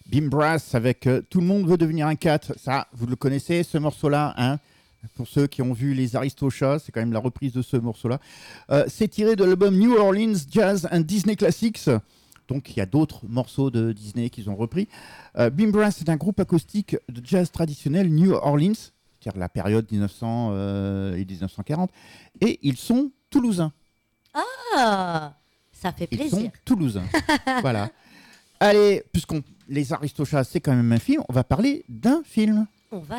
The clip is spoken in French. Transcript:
Bim Brass avec Tout le monde veut devenir un cat. Ça, vous le connaissez, ce morceau-là, hein? Pour ceux qui ont vu les Aristochats, c'est quand même la reprise de ce morceau-là. C'est tiré de l'album New Orleans Jazz and Disney Classics. Donc, il y a d'autres morceaux de Disney qu'ils ont repris. Bim Brass est un groupe acoustique de jazz traditionnel New Orleans, c'est-à-dire la période 1900 et 1940. Et ils sont toulousains. Ah, ça fait Ils plaisir. sont toulousains. Voilà. Allez, puisqu'on les Aristochats, c'est quand même un film, on va parler d'un film. On va